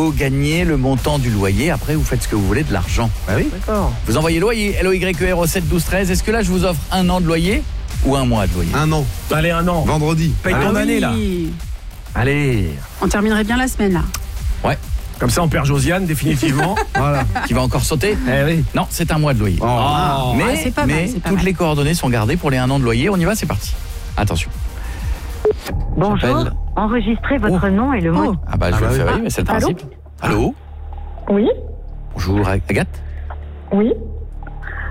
Vous gagnez le montant du loyer. Après, vous faites ce que vous voulez de l'argent. Bah oui. D'accord. Vous envoyez loyer, LOYER au 7 12 13. Est-ce que là, je vous offre un an de loyer ou un mois de loyer? Un an. Allez, un an. Vendredi. Paye ton année, là. Allez. On terminerait bien la semaine, là. Ouais. Comme ça, on perd Josiane, définitivement. Voilà. Qui va encore sauter? Eh oui. Non, c'est un mois de loyer. Oh. Mais, c'est pas mal, mais c'est pas toutes mal. les coordonnées sont gardées pour les 1 an de loyer. On y va, c'est parti. Attention. Bonjour, J'appelle. enregistrez votre nom et le mot. Ah bah je vais bah le oui. faire, oui, mais c'est le Allô principe. Allô? Oui, Bonjour Agathe. oui.